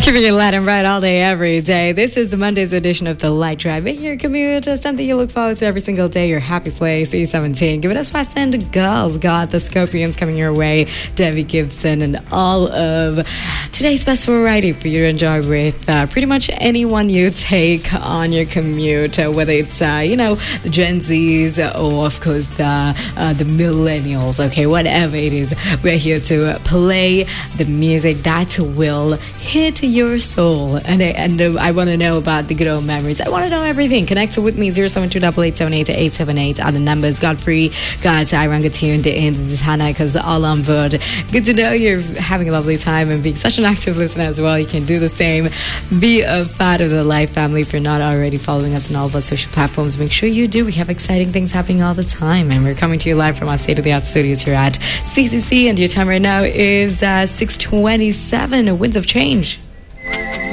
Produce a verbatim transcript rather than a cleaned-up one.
Keeping it light and bright all day, every day. This is the Monday's edition of The Light Drive. Making your commute uh, something you look forward to every single day. Your happy place, E seventeen. Giving us Fast and Girls. Got the Scorpions coming your way. Debbie Gibson and all of today's best variety for you to enjoy with uh, pretty much anyone you take on your commute. Uh, whether it's, uh, you know, the Gen Zs or, of course, the, uh, the millennials. Okay, whatever it is. We're here to play the music that will hit your soul, and I, and uh, I want to know about the good old memories. I want to know everything. Connect with me. Zero seven two eight eight seven eight eight seven eight are the numbers. Godfrey got Iranga tuned in this Hannah because all on board. Good to know you're having a lovely time and being such an active listener as well. You can do the same. Be a part of the Life family. If you're not already following us on all of our social platforms, make sure you do. We have exciting things happening all the time, and we're coming to you live from our state-of-the-art studios here at C C C, and your time right now is uh, six twenty-seven. Winds of Change.